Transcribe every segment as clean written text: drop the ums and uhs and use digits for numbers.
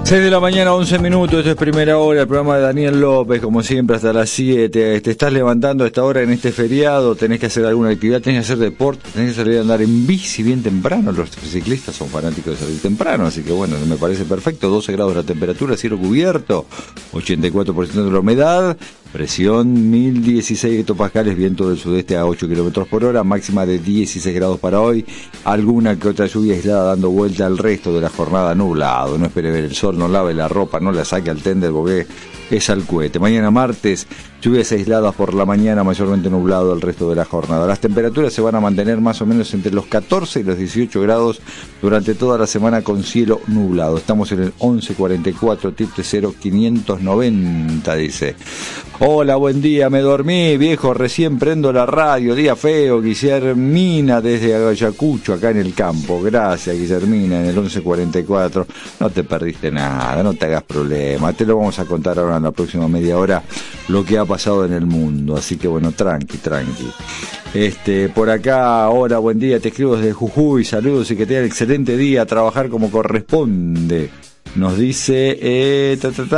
6 de la mañana, 11 minutos, esto es Primera Hora, el programa de Daniel López, como siempre, hasta las 7. Te estás levantando a esta hora en este feriado, tenés que hacer alguna actividad, tenés que hacer deporte, tenés que salir a andar en bici bien temprano. Los ciclistas son fanáticos de salir temprano, así que bueno, me parece perfecto. 12 grados la temperatura, cielo cubierto, 84% de la humedad, presión 1016 hectopascales, viento del sudeste a 8 kilómetros por hora, máxima de 16 grados para hoy, alguna que otra lluvia aislada dando vuelta al resto de la jornada, nublado. No espere ver el sol, no lave la ropa, no la saque al tender porque es al cohete. Mañana martes, lluvias aisladas por la mañana, mayormente nublado el resto de la jornada. Las temperaturas se van a mantener más o menos entre los 14 y los 18 grados durante toda la semana con cielo nublado. Estamos en el 1144 triple 0590, dice. Hola, buen día, me dormí, viejo, recién prendo la radio, día feo, Guillermina desde Ayacucho, acá en el campo. Gracias, Guillermina, en el 1144. No te perdiste nada, no te hagas problema, te lo vamos a contar ahora en la próxima media hora lo que ha pasado en el mundo, así que bueno, tranqui. Por acá, hola, buen día, te escribo desde Jujuy, saludos y que tengan excelente día, a trabajar como corresponde, nos dice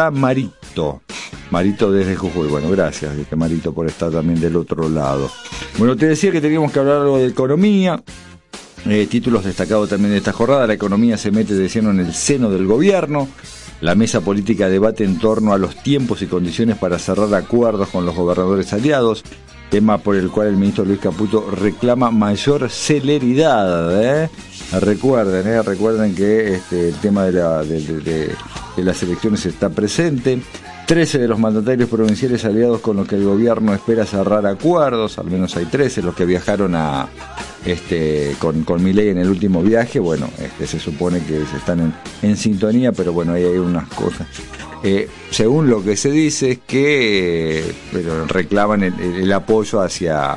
Marito desde Jujuy. Bueno, gracias, Marito, por estar también del otro lado. Bueno, te decía que teníamos que hablar algo de economía. Títulos destacados también de esta jornada. La economía se mete de lleno en el seno del gobierno. La mesa política debate en torno a los tiempos y condiciones para cerrar acuerdos con los gobernadores aliados, tema por el cual el ministro Luis Caputo reclama mayor celeridad. Recuerden que el tema de las elecciones está presente. 13 de los mandatarios provinciales aliados con los que el gobierno espera cerrar acuerdos, al menos hay 13 los que viajaron con Milei en el último viaje. Bueno, se supone que se están en sintonía, pero bueno, ahí hay unas cosas. Según lo que se dice es que reclaman el apoyo hacia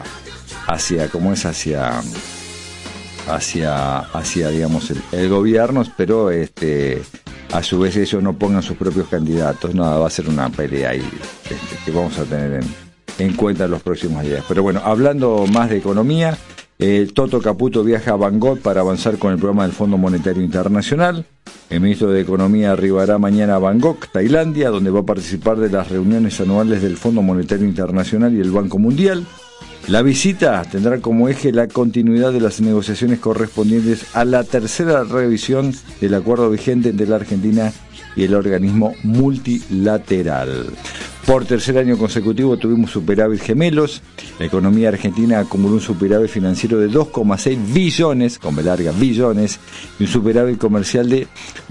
digamos el gobierno, pero a su vez ellos no pongan sus propios candidatos. Nada, va a ser una pelea ahí que vamos a tener en cuenta en los próximos días. Pero bueno, hablando más de economía, Toto Caputo viaja a Bangkok para avanzar con el programa del Fondo Monetario Internacional. El ministro de Economía arribará mañana a Bangkok, Tailandia, donde va a participar de las reuniones anuales del Fondo Monetario Internacional y el Banco Mundial. La visita tendrá como eje la continuidad de las negociaciones correspondientes a la tercera revisión del acuerdo vigente entre la Argentina y el organismo multilateral. Por tercer año consecutivo tuvimos superávit gemelos. La economía argentina acumuló un superávit financiero de 2,6 billones, con B larga, billones, y un superávit comercial de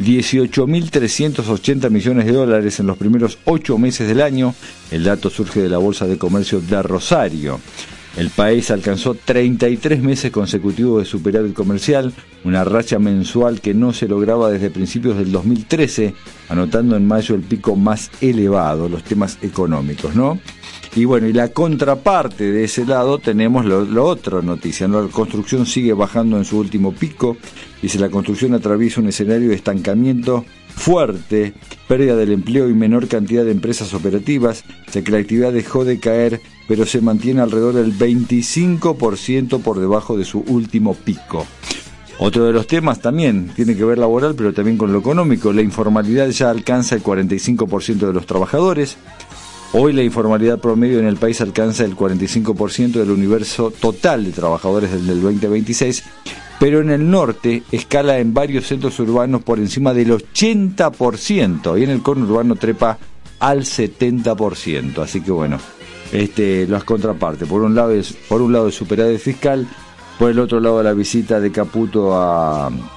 18.380 millones de dólares en los primeros 8 meses del año. El dato surge de la Bolsa de Comercio de Rosario. El país alcanzó 33 meses consecutivos de superávit comercial, una racha mensual que no se lograba desde principios del 2013, anotando en mayo el pico más elevado, los temas económicos, ¿no? Y bueno, y la contraparte de ese lado tenemos lo otra noticia, ¿no? La construcción sigue bajando en su último pico. Dice, la construcción atraviesa un escenario de estancamiento fuerte, pérdida del empleo y menor cantidad de empresas operativas, ya que la actividad dejó de caer, pero se mantiene alrededor del 25% por debajo de su último pico. Otro de los temas también tiene que ver laboral, pero también con lo económico. La informalidad ya alcanza el 45% de los trabajadores. Hoy la informalidad promedio en el país alcanza el 45% del universo total de trabajadores del 2026, pero en el norte escala en varios centros urbanos por encima del 80% y en el conurbano trepa al 70%. Así que bueno, las contrapartes. Por un lado el superávit fiscal, por el otro lado la visita de Caputo a